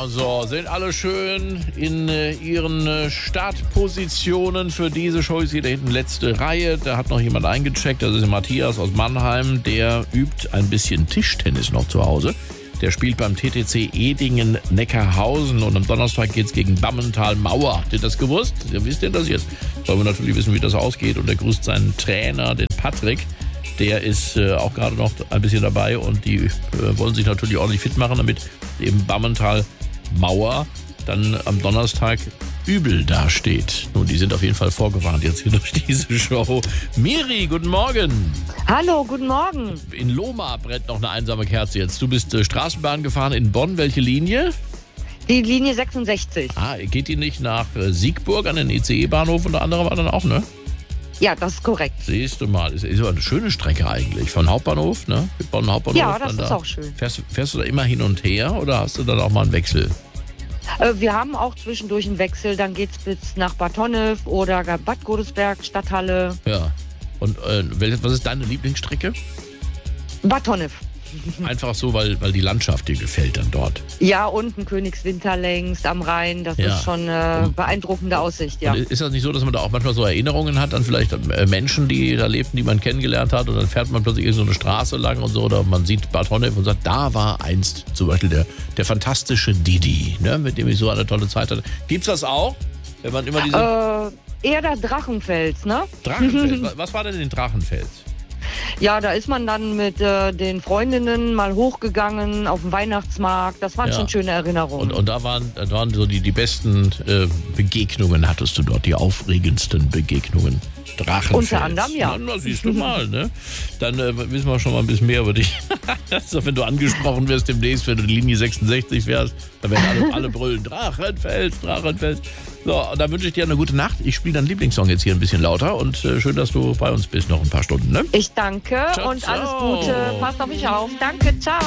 So, sind alle schön in ihren Startpositionen für diese Show. Ich sehe da hinten letzte Reihe. Da hat noch jemand eingecheckt. Das ist der Matthias aus Mannheim. Der übt ein bisschen Tischtennis noch zu Hause. Der spielt beim TTC Edingen-Neckarhausen und am Donnerstag geht's gegen Bammental-Mauer. Habt ihr das gewusst? Ja, wisst ihr das jetzt? Wollen wir natürlich wissen, wie das ausgeht. Und er grüßt seinen Trainer, den Patrick. Der ist auch gerade noch ein bisschen dabei und die wollen sich natürlich ordentlich fit machen, damit eben Bammental-Mauer dann am Donnerstag übel dasteht. Nun, die sind auf jeden Fall vorgewarnt jetzt hier durch diese Show. Miri, guten Morgen. Hallo, guten Morgen. In Lohmar brennt noch eine einsame Kerze jetzt. Du bist Straßenbahn gefahren in Bonn. Welche Linie? Die Linie 66. Geht die nicht nach Siegburg an den ICE-Bahnhof unter anderem dann auch, ne? Ja, das ist korrekt. Siehst du mal, ist aber eine schöne Strecke eigentlich. Von Hauptbahnhof, ne? Bonn Hauptbahnhof. Ja, das ist auch schön. Fährst du da immer hin und her oder hast du dann auch mal einen Wechsel? Wir haben auch zwischendurch einen Wechsel. Dann geht's bis nach Bad Honnef oder Bad Godesberg, Stadthalle. Ja. Und was ist deine Lieblingsstrecke? Bad Honnef. Einfach so, weil die Landschaft dir gefällt dann dort. Ja, unten Königswinter längst am Rhein. Das ist schon beeindruckende Aussicht, ja. Und ist das nicht so, dass man da auch manchmal so Erinnerungen hat an vielleicht Menschen, die da lebten, die man kennengelernt hat und dann fährt man plötzlich so eine Straße lang und so oder man sieht Bad Honnef und sagt, da war einst zum Beispiel der fantastische Didi, ne, mit dem ich so eine tolle Zeit hatte. Gibt's das auch? Wenn man immer diese... eher der Drachenfels, ne? Drachenfels? Was war denn in Drachenfels? Ja, da ist man dann mit den Freundinnen mal hochgegangen auf dem Weihnachtsmarkt. Das waren schon schöne Erinnerungen. Und da waren so die besten Begegnungen hattest du dort, die aufregendsten Begegnungen. Drachenfels. Unter anderem, ja. Na, siehst du mal, ne? Dann wissen wir schon mal ein bisschen mehr über dich. Also, wenn du angesprochen wirst demnächst, wenn du die Linie 66 fährst, dann werden alle brüllen, Drachenfels, Drachenfels. So, und dann wünsche ich dir eine gute Nacht. Ich spiele deinen Lieblingssong jetzt hier ein bisschen lauter und schön, dass du bei uns bist noch ein paar Stunden, ne? Ich danke Ciao, und ciao. alles Gute. Passt auf mich auf. Danke, ciao.